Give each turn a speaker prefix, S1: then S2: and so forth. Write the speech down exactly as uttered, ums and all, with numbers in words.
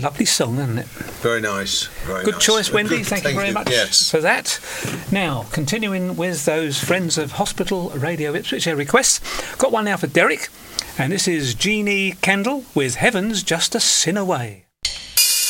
S1: lovely song, isn't it?
S2: Very nice. Very
S1: Good
S2: nice.
S1: choice, Wendy.
S2: Good,
S1: thank,
S2: thank
S1: you very
S2: you.
S1: much
S2: Yes.
S1: for that. Now, continuing with those Friends of Hospital Radio Ipswich their requests, got one now for Derek, and this is Jeannie Kendall with Heaven's Just a Sin Away.